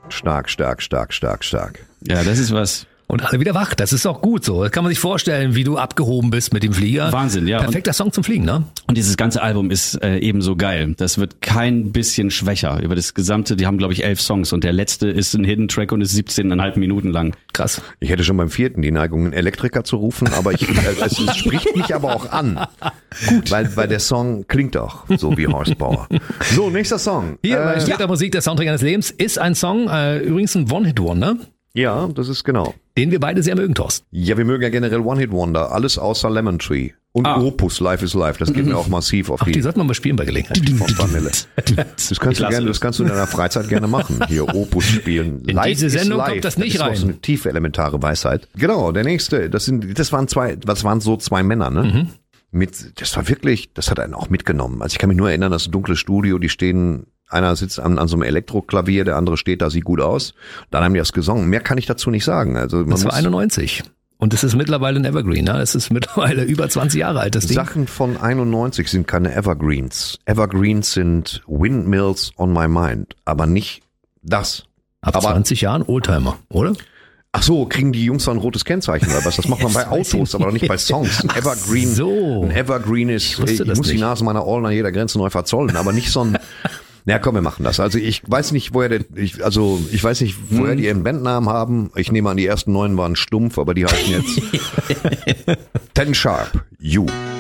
Stark. Ja, das ist was. Und alle wieder wach. Das ist auch gut so. Das kann man sich vorstellen, wie du abgehoben bist mit dem Flieger. Wahnsinn, ja. Perfekter Song zum Fliegen, ne? Und dieses ganze Album ist ebenso geil. Das wird kein bisschen schwächer. Über das gesamte, die haben glaube ich 11 Songs und der letzte ist ein Hidden Track und ist 17,5 Minuten lang. Krass. Ich hätte schon beim 4. die Neigung, einen Elektriker zu rufen, aber es spricht mich aber auch an. Gut. Weil der Song klingt auch so wie Horst Bauer. So, nächster Song. Hier bei Später Musik, der Soundtrack eines Lebens, ist ein Song, übrigens ein One-Hit-Wonder. Ja, das ist genau. Den wir beide sehr mögen, Thorsten. Ja, wir mögen ja generell One-Hit-Wonder. Alles außer Lemon Tree. Und Opus, Life is Life. Das geht mir auch massiv auf Die sollten wir mal spielen bei Gelegenheit. von Vanille. Das kannst du in deiner Freizeit gerne machen. Hier Opus spielen. In diese Sendung kommt das nicht rein. Das ist auch so eine tiefe, elementare Weisheit. Genau, der nächste. Das waren so zwei Männer, ne? Das hat einen auch mitgenommen. Also ich kann mich nur erinnern, das dunkle Studio, die stehen, einer sitzt an so einem Elektroklavier, der andere steht da, sieht gut aus. Dann haben die das gesungen. Mehr kann ich dazu nicht sagen. Also Das war 91. Und es ist mittlerweile ein Evergreen, ne? Es ist mittlerweile über 20 Jahre alt, das Ding. Sachen von 91 sind keine Evergreens. Evergreens sind Windmills on my mind, aber nicht das. Ab 20 Jahren Oldtimer, oder? Ach so, kriegen die Jungs da ein rotes Kennzeichen oder was? Das macht man bei Autos, aber doch nicht bei Songs. Ein Evergreen ist, ich muss die Nase meiner Ohren an jeder Grenze neu verzollen, aber nicht so ein, na komm, wir machen das. Also ich weiß nicht, woher die ihren Bandnamen haben. Ich nehme an, die ersten 9 waren stumpf, aber die heißen jetzt 10 Sharp, You.